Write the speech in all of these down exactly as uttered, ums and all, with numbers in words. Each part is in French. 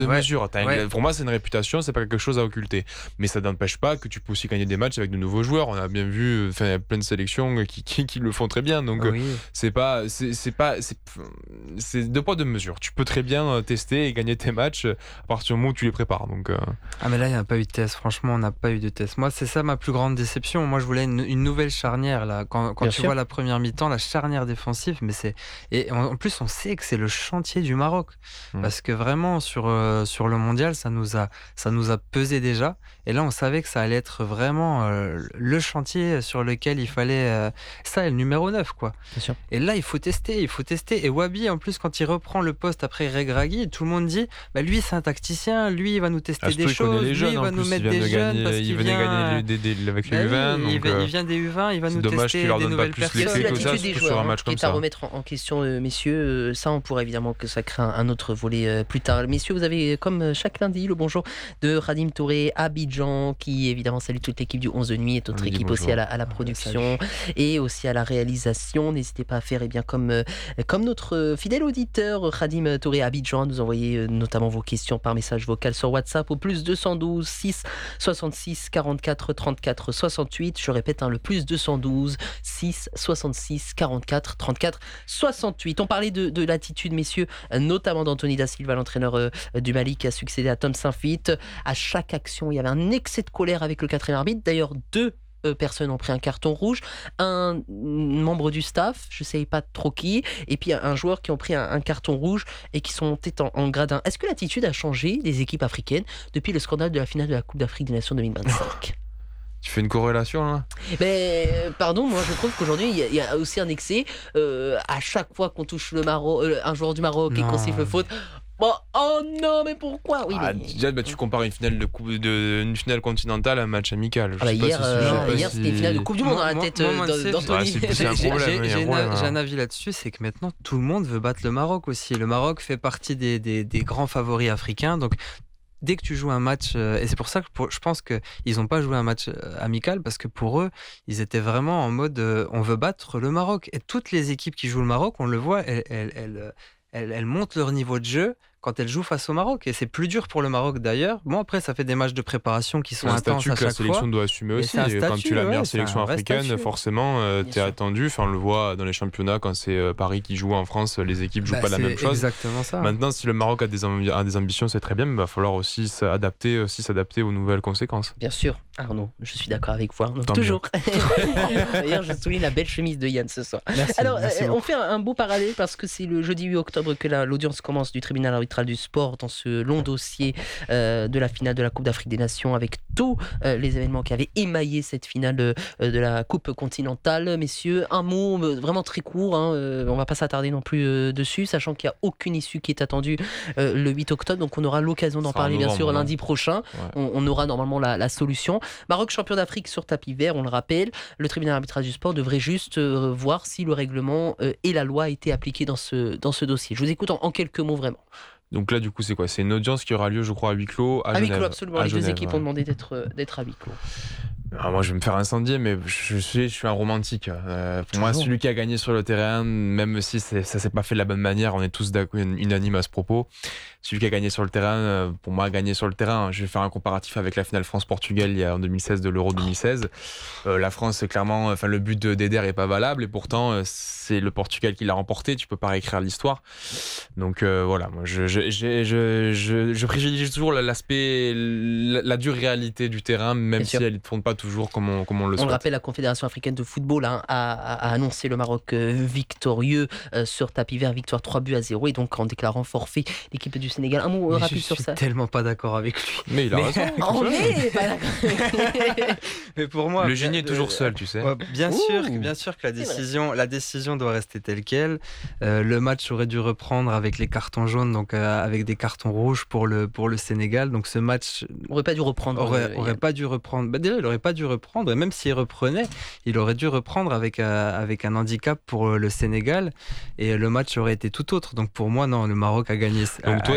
de ouais, mesure. T'as ouais. une, pour moi, c'est une réputation, c'est pas quelque chose à occulter. Mais ça n'empêche pas que tu peux aussi gagner des matchs avec de nouveaux joueurs. On a bien vu, enfin, il y a plein de sélections qui, qui, qui le font très bien. Donc, Oui. c'est pas, c'est, c'est pas, c'est, c'est deux poids deux mesures. Tu peux très bien tester et gagner tes matchs à partir du moment où tu les prépares. Donc, euh... ah mais là, il n'y a pas eu de test. Franchement, on n'a pas eu de test. Moi, c'est ça ma plus grande déception. Moi, je voulais une, une nouvelle charnière là. Quand, quand tu sûr. vois la première mi-temps, la charnière défensive, mais c'est et en, en plus, on sait que c'est le chantier du Maroc. Mmh. Parce que vraiment, sur, euh, sur le mondial, ça nous, a, ça nous a pesé déjà. Et là, on savait que ça allait être vraiment euh, le chantier sur lequel il fallait. Euh, ça, le numéro neuf, quoi. Bien sûr. Et là, il faut tester, il faut tester. Et Wabi, en plus, quand il reprend le poste après Regragui, tout le monde dit bah, lui, c'est un tacticien, lui, il va nous tester des choses, lui, il va nous mettre des jeunes. Gagner, parce qu'il il venait vient... gagner des, des, des, avec les bah U vingt. Oui, donc, il, va, euh, il vient des U vingt, il va nous dommage tester des nouvelles personnes. Il y a aussi l'attitude des joueurs hein, qui est à remettre en, en question, euh, messieurs. Euh, ça, on pourrait évidemment que ça crée un, un autre volet euh, plus tard. Messieurs, vous avez, comme chaque lundi, le bonjour de Radim Touré, Abidjan, qui évidemment salue toute l'équipe du onze de nuit et toute l'équipe aussi à la, à la production et aussi à la réalisation. N'hésitez pas à faire, eh bien, comme, euh, comme notre fidèle auditeur Radim Touré Abidjan, nous envoyer euh, notamment vos questions par message vocal sur WhatsApp au plus deux cent douze six soixante-six quarante-quatre trente-quatre soixante-huit. Je répète, hein, le plus deux cent douze six soixante-six quarante-quatre trente-quatre soixante-huit. On parlait de, de l'attitude, messieurs, notamment d'Anthony Da Silva, l'entraîneur euh, du Mali, qui a succédé à Tom Saintfiet. À chaque action, il y avait un excès de colère avec le quatrième arbitre. D'ailleurs, deux euh, personnes ont pris un carton rouge. Un membre du staff, je ne sais pas trop qui, et puis un joueur qui ont pris un, un carton rouge et qui sont montés en, en gradin. Est-ce que l'attitude a changé des équipes africaines depuis le scandale de la finale de la Coupe d'Afrique des Nations deux mille vingt-cinq? Tu fais une corrélation là? Mais pardon, moi je trouve qu'aujourd'hui il y, y a aussi un excès. Euh, à chaque fois qu'on touche le Maroc, euh, un joueur du Maroc non. et qu'on siffle faute. Bon, oh non, mais pourquoi? Oui, ah, mais... déjà, bah, tu compares une finale de coupe de une finale continentale à un match amical. Ah bah hier, si, euh, hier si... c'était une finale de Coupe du Monde dans la tête moi, euh, d'Anthony. Ouais, c'est un problème. J'ai, j'ai, j'ai un avis là-dessus, c'est que maintenant tout le monde veut battre le Maroc aussi. Le Maroc fait partie des, des, des grands favoris africains, donc. Dès que tu joues un match, euh, et c'est pour ça que pour, je pense qu'ils n'ont pas joué un match euh, amical, parce que pour eux, ils étaient vraiment en mode euh, on veut battre le Maroc. Et toutes les équipes qui jouent le Maroc, on le voit, elles, elles, elles, elles, elles montent leur niveau de jeu quand elles jouent face au Maroc. Et c'est plus dur pour le Maroc d'ailleurs. Bon, après, ça fait des matchs de préparation qui sont un intenses à chaque fois. C'est un statut que la sélection doit assumer aussi. Statut, quand tu es la meilleure ouais, sélection africaine, statut. forcément, euh, tu es attendu. Enfin, on le voit dans les championnats, quand c'est euh, Paris qui joue en France, les équipes jouent bah, pas la même chose. Exactement ça. Maintenant, si le Maroc a des, amb- a des ambitions, c'est très bien, mais il va falloir aussi s'adapter, aussi s'adapter aux nouvelles conséquences. Bien sûr, Arnaud, je suis d'accord avec vous. Arnaud, toujours. D'ailleurs, je souligne la belle chemise de Yann ce soir. Merci, Alors, merci euh, on fait un, un beau parallèle parce que c'est le jeudi huit octobre que la, l'audience commence du tribunal arbitral du sport dans ce long dossier euh, de la finale de la Coupe d'Afrique des Nations, avec tous euh, les événements qui avaient émaillé cette finale de, de la Coupe continentale. Messieurs, un mot euh, vraiment très court, hein, euh, on ne va pas s'attarder non plus euh, dessus, sachant qu'il n'y a aucune issue qui est attendue euh, le huit octobre, donc on aura l'occasion d'en parler novembre, bien sûr lundi prochain. Ouais. On, on aura normalement la, la solution. Maroc champion d'Afrique sur tapis vert, on le rappelle. Le tribunal arbitral du sport devrait juste euh, voir si le règlement euh, et la loi a été appliqués dans ce, dans ce dossier. Je vous écoute en, en quelques mots vraiment. Donc là, du coup, c'est quoi? C'est une audience qui aura lieu, je crois, à huis clos à, à Genève. huis clos, absolument. À Les Genève, deux équipes ouais. ont demandé d'être, d'être à huis clos. Alors moi, je vais me faire incendier, mais je suis, je suis un romantique. Euh, pour moi, celui qui a gagné sur le terrain, même si c'est, ça s'est pas fait de la bonne manière, on est tous unanimes à ce propos. Celui qui a gagné sur le terrain, pour moi, a gagné sur le terrain. Je vais faire un comparatif avec la finale France-Portugal il y a en deux mille seize de l'Euro deux mille seize. Euh, la France, clairement, enfin le but d'Eder est pas valable et pourtant c'est le Portugal qui l'a remporté. Tu peux pas réécrire l'histoire. Donc euh, voilà, moi je je, je, je, je je privilégie toujours l'aspect, la, la dure réalité du terrain, même Bien si sûr. Elle ne fonde pas toujours comme on, comme on le on souhaite. On le rappelle, la Confédération africaine de football hein, a, a, a annoncé le Maroc euh, victorieux euh, sur tapis vert, victoire trois buts à zéro, et donc en déclarant forfait l'équipe du Sénégal. Un mot mais rapide sur ça. Je suis tellement pas d'accord avec lui. Mais il a mais... raison. On est pas d'accord. Mais pour moi, le génie est toujours euh, seul, tu sais. Ouais, bien Ouh. sûr, bien sûr que la décision, la décision doit rester telle quelle. Euh, le match aurait dû reprendre avec les cartons jaunes, donc euh, avec des cartons rouges pour le pour le Sénégal. Donc ce match aurait pas dû reprendre. Aurait, euh, aurait pas dû reprendre. Bah, déjà, il aurait pas dû reprendre. Et même s'il reprenait, il aurait dû reprendre avec euh, avec un handicap pour le Sénégal. Et le match aurait été tout autre. Donc pour moi, non, le Maroc a gagné. Donc toi, a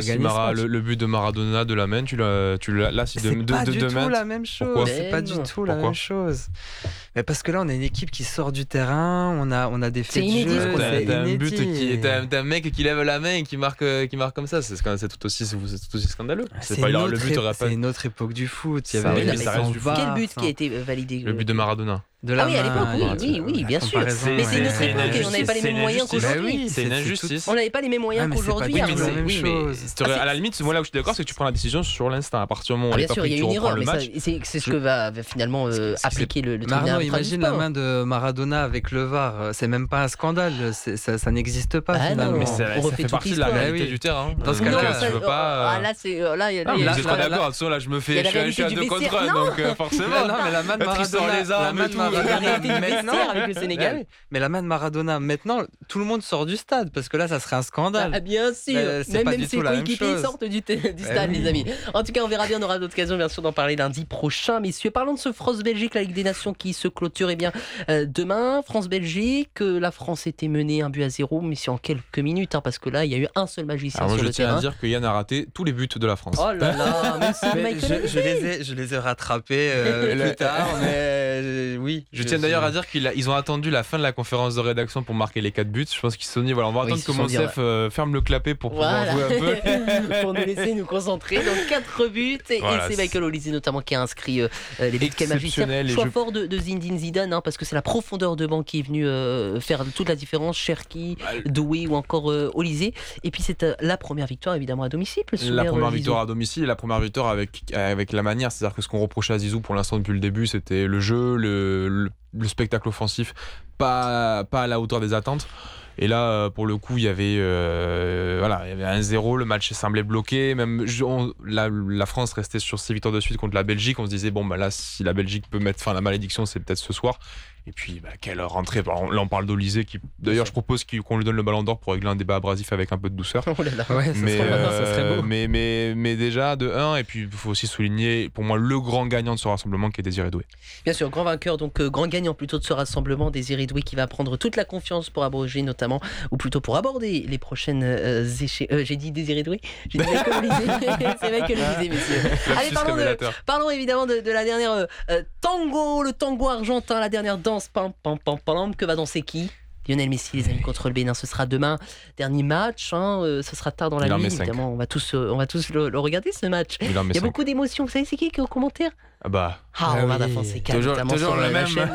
si gagner Mara, ce match. le, le but de Maradona de la main, tu l'as, tu l'as là, si de, C'est de, pas de, du de tout main, la même chose. Pourquoi C'est pas Mais du non. tout la Pourquoi même chose. Mais parce que là, on a une équipe qui sort du terrain, on a, on a des C'est faits de inédit, jeu. ce qu'on T'as, fait. t'as un but inédit. qui, t'as, un- t'as un mec qui lève la main et qui marque, euh, qui marque comme ça. C'est, scan- c'est tout aussi, c'est tout aussi scandaleux. C'est, C'est pas une le autre but ép- aurait pas. c'est une autre époque du foot. Il y Ça, avait oui, les mais ça reste sans du foot. Quel V A R, but sans- qui a été validé Le but de Maradona. de Ah la oui, à l'époque, main, oui, et oui, tout. oui, La bien sûr. comparaison, Mais c'est une autre ouais. époque et on n'avait pas les C'est mêmes une moyens injustice. qu'aujourd'hui. Bah oui, C'est une c'est- c'est injustice. On n'avait pas les mêmes moyens Ah, mais c'est pas qu'aujourd'hui. du à tout mon la avis. même Oui, mais chose. c'est- à la limite, moi là où je suis d'accord, c'est que tu prends la décision sur l'instant. À partir du moment où Ah, on bien est pas sûr, il y pris, a tu une reprends erreur, le mais ça- match. c'est c'est ce que va va finalement euh, C'est- c'est- appliquer le, le Mais tribunal Arnaud, arbitral du imagine la sport. main de Maradona avec le V A R. C'est même pas un scandale. C'est- ça ça n'existe pas Ah finalement. non, Mais c'est- on ça refait fait toute partie de la l'histoire. réalité Ah oui. du terrain. Dans ce Donc, cas-là, euh, ça- tu veux pas. Ah là, c'est euh, là, il y a- Non, il y mais a- vous êtes là, pas là, d'accord. Attention, là, je me il y a fais. la Je suis- je suis à réalité deux du contre vestiaire. un, Non. donc euh, forcément. Mais non, mais la main de L'autre, il sort Maradona, les armes la et main de tout. Il y a la Maradona réalité du maintenant. vestiaire avec le Sénégal. Ah oui, mais la main de Maradona maintenant, tout le monde sort du stade parce que là, ça serait un scandale. Ah, bien sûr, Euh, c'est même, pas même du ses tout la même coéquipiers chose. sortent du, t- du Eh stade, oui. les amis. En tout cas, on verra bien, on aura d'autres occasions, bien sûr, d'en parler lundi prochain. Messieurs, parlons de ce France-Belgique, la Ligue des Nations qui se clôture eh bien, euh, demain. France-Belgique, euh, la France était menée un but à zéro, mais c'est en quelques minutes, hein, parce que là, il y a eu un seul magicien Alors moi, sur je le tiens terrain. à dire que Yann a raté tous les buts de la France. Oh là là, même si Mais Michael je, je les ai, je les ai rattrapés euh, Le- plus tard, mais euh, oui. Je tiens d'ailleurs à dire qu'ils a- ils ont attendu la fin de la conférence de rédaction pour marquer les quatre buts. Je pense qu'ils se sont dit voilà, on va Oui, attendre ils se que sont dit, Monsef euh, ferme le clapet pour pouvoir Voilà. jouer un peu. Pour nous laisser nous concentrer. Donc quatre buts et, Voilà, et c'est c'est- Michael Olise notamment qui a inscrit euh, euh, les buts. Quel magicien. Exceptionnel, et Choix je- fort de, de Zinedine Zidane hein, parce que c'est la profondeur de banc qui est venue euh, faire toute la différence. Cherki, Doué ou encore euh, Olise. Et puis c'est euh, la première victoire évidemment à domicile. le La Soumer, première euh, victoire Zizou. à domicile et la première victoire avec, avec la manière. C'est-à-dire que ce qu'on reprochait à Zizou pour l'instant depuis le début, c'était le jeu, le, le, le spectacle offensif, pas, pas à la hauteur des attentes. Et là, euh, pour le coup, il y avait, euh, voilà, il y avait un zéro, le match semblait bloqué. Même je- on- la, la France restait sur ses victoires de suite contre la Belgique. On se disait, bon, bah là, si la Belgique peut mettre fin à la malédiction, c'est peut-être ce soir. Et puis, bah, quelle rentrée. Bon, là, on parle d'Olysée, qui, d'ailleurs, je propose qu'il- qu'on lui donne le ballon d'or pour régler un débat abrasif avec un peu de douceur. Oh là là. Ouais, ça, Mais, serait, ça serait euh, beau. mais, mais, mais déjà, de un, et puis il faut aussi souligner, pour moi, le grand gagnant de ce rassemblement qui est Désiré Doué. Bien sûr, grand vainqueur, donc euh, grand gagnant plutôt de ce rassemblement, Désiré Doué qui va prendre toute la confiance pour abroger notamment, ou plutôt pour aborder les prochaines euh, éche- euh, j'ai dit Désiré Doué J'ai dit Michael Olise. C'est Michael Olise, messieurs. Allez, Lapsus parlons, de, révélateur. parlons évidemment de, de la dernière euh, euh, tango, le tango argentin, la dernière danse. Pam, pam, pam, pam, que va danser qui Lionel Messi, les amis, contre le Bénin, ce sera demain. Dernier match, hein, euh, ce sera tard dans la Il en nuit, met cinq. évidemment. On va tous, euh, on va tous le, le regarder, ce match. Il en met Il y a cinq. beaucoup d'émotions. Vous savez, c'est qui qui est au commentaire Ah bah, Ah, Ah Omar oui. Da Fonseca, Toujours- notamment toujours sur le la même. chaîne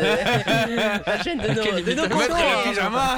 de, la chaîne de nos, Quelle de nos imitation. Mettre confrères. le pyjama.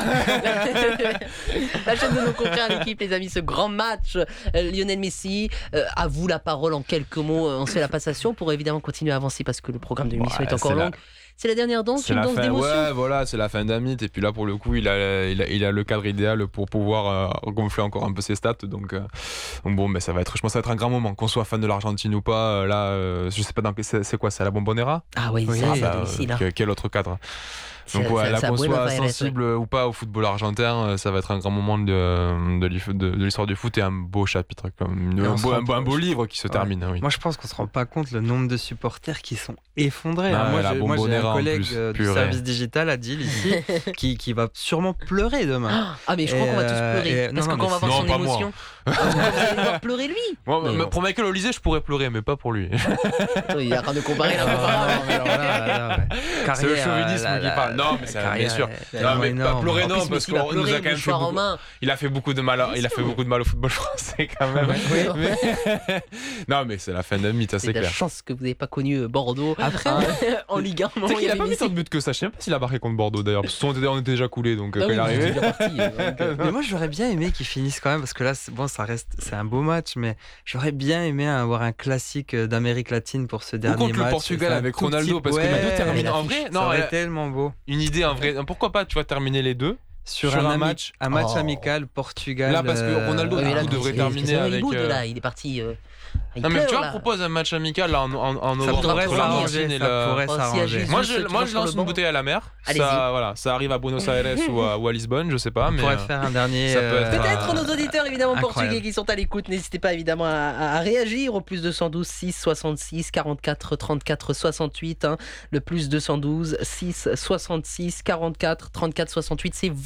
La chaîne de nos confrères, l'équipe, les amis, ce grand match. Euh, Lionel Messi, euh, à vous la parole en quelques mots. Euh, On se fait la passation pour évidemment continuer à avancer parce que le programme de l'émission Ouais, est encore c'est la- long. C'est la dernière danse, c'est une la danse fin. d'émotion. Ouais, voilà, c'est la fin d'un mythe. Et puis là, pour le coup, il a, il a, il a le cadre idéal pour pouvoir euh, gonfler encore un peu ses stats. Donc, euh, donc bon, mais ça va être, je pense, que ça va être un grand moment. Qu'on soit fan de l'Argentine ou pas, euh, là, euh, je sais pas dans quel- c'est, c'est quoi, c'est à la Bombonera. Ah oui, Oui, ça, ah c'est bah, à domicile. euh, hein. que- quel autre cadre. C'est- Donc ouais, c'est- là c'est à qu'on Buenos soit Aires, ouais. sensible ou pas au football argentin, euh, ça va être un grand moment de, de, l'if- de- de l'histoire du foot et un beau chapitre, comme Et un on se beau, rend un beau, un beau compte- livre qui se Ouais. termine. Oui. Moi, je pense qu'on se rend pas compte le nombre de supporters qui sont effondrés. Ah hein. ouais, moi, la je- moi, j'ai Bombonera un en collègue plus, euh, du purée. service digital à Deal ici qui, qui va sûrement pleurer demain. Ah, mais je crois Et, qu'on va tous euh, pleurer. et- parce non, que non, quand on va mais voir non, son pas moi. émotion, vous allez voir pleurer lui. Moi, Mais mais bon. pour Michael Olise, je pourrais pleurer, mais pas pour lui. Attends, il y a rien de comparé là. Ah, on va pas- non, mais alors là, là, là, ouais. C'est le Carrière, chauvinisme euh, qui la- parle. Non, mais la c'est- bien carrière sûr. est Non, tellement mais pas énorme. pleurer, En non, plus, parce Messi va qu'on nous a pleurer, quand même fait mouchoir en beaucoup. main. Il a fait beaucoup de mal. à- Il a fait beaucoup de mal au football français quand même. Mais- Non, mais c'est la fin d'un mythe, ça, C'est c'est de la clair. chance que vous n'avez pas connu euh, Bordeaux Après- hein, en Ligue un. au moment Tu où sais qu'il a avait pas mis Messi. tant de buts que ça. Je sais même pas s'il a marqué contre Bordeaux d'ailleurs. Parce qu'on était, on était déjà coulé, donc euh, Ah quand oui, il est mais arrivé. c'est déjà parti, euh, donc, euh, Mais moi, j'aurais bien aimé qu'ils finissent quand même, parce que là, c'est- bon, ça reste, c'est un beau match, mais j'aurais bien aimé avoir un classique euh, d'Amérique latine pour ce Ou dernier contre match. le Portugal C'est un avec tout Ronaldo, petit- parce que ouais, les deux terminent en l'affiche, vrai. ça Non, aurait euh, tellement beau. une idée en vrai. Pourquoi pas, tu vas terminer les deux Sur, sur un, un ami- match. un match Oh. amical Portugal. Là, parce que euh, Ronaldo, ouais, du mais là, coup, devrait c'est- terminer c'est un avec, reboot, euh, là, il est parti. euh, il Non, mais pleure, tu vois, là. propose un match amical là, en, en, en Ça novembre pourrait entre s'arranger, l'Argentine et ça la. pourrait Oh, si s'arranger. Agis- Moi, Juste, je, tu moi, vas je sur le lance une banc. bouteille à la mer. Allez-y. Ça, voilà, ça arrive à Buenos Aires ou à, ou à Lisbonne, je sais pas. On Mais pourrait euh, faire un dernier. ça peut être- euh, Peut-être nos auditeurs évidemment Incroyable. portugais qui sont à l'écoute, n'hésitez pas évidemment à, à- à réagir au plus deux cent douze six soixante-six quarante-quatre trente-quatre soixante-huit hein. Le plus deux cent douze six soixante-six quarante-quatre trente-quatre soixante-huit, c'est vos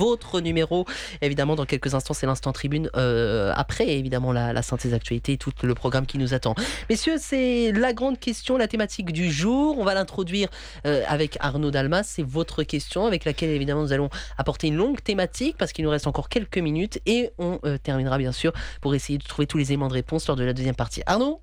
votre numéro. Évidemment, dans quelques instants, c'est l'instant tribune. Euh, après, évidemment, la, la synthèse d'actualité et tout le programme qui nous attend. Messieurs, c'est la grande question, la thématique du jour. On va l'introduire euh, avec Arnaud Dalmas. C'est votre question avec laquelle, évidemment, nous allons apporter une longue thématique parce qu'il nous reste encore quelques minutes et on euh, terminera, bien sûr, pour essayer de trouver tous les éléments de réponse lors de la deuxième partie. Arnaud ?